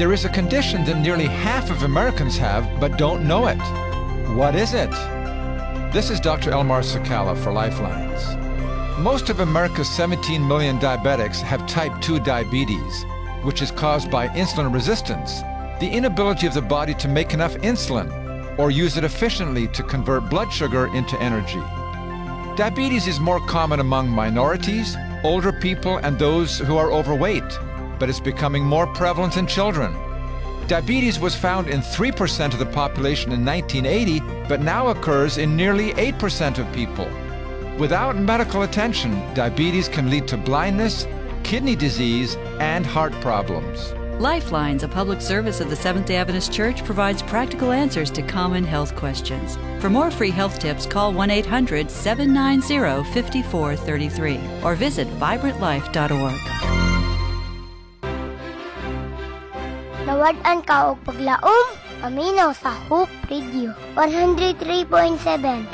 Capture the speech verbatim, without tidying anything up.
There is a condition that nearly half of Americans have but don't know it. What is it? This is Doctor Elmar Sakala for Lifelines. Most of America's seventeen million diabetics have type two diabetes, which is caused by insulin resistance, the inability of the body to make enough insulin or use it efficiently to convert blood sugar into energy. Diabetes is more common among minorities, older people, and those who are overweight, but it's becoming more prevalent in children. Diabetes was found in three percent of the population in nineteen eighty, but now occurs in nearly eight percent of people. Without medical attention, diabetes can lead to blindness, kidney disease, and heart problems. Lifelines, a public service of the Seventh-day Adventist Church, provides practical answers to common health questions. For more free health tips, call one eight hundred, seven nine zero, five four three three or visit vibrant life dot org. Nawad-an ka og paglaom, paminaw sa Hope Radio one oh three point seven